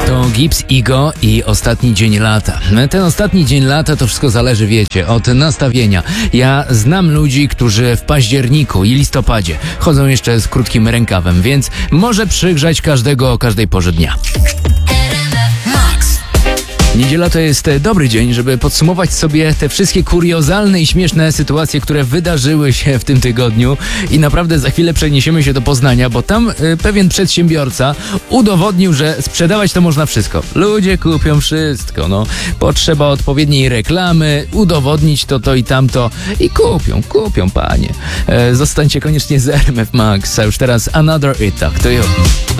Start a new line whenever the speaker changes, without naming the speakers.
To Gibbs Ego i ostatni dzień lata. Ten ostatni dzień lata to wszystko zależy, wiecie, od nastawienia. Ja znam ludzi, którzy w październiku i listopadzie chodzą jeszcze z krótkim rękawem, więc może przygrzać każdego o każdej porze dnia. Niedziela to jest dobry dzień, żeby podsumować sobie te wszystkie kuriozalne i śmieszne sytuacje, które wydarzyły się w tym tygodniu i naprawdę za chwilę przeniesiemy się do Poznania, bo tam pewien przedsiębiorca udowodnił, że sprzedawać to można wszystko. Ludzie kupią wszystko, no. Potrzeba odpowiedniej reklamy, udowodnić to i tamto i kupią, panie. Zostańcie koniecznie z RMF Max, a już teraz Another It, tak to you.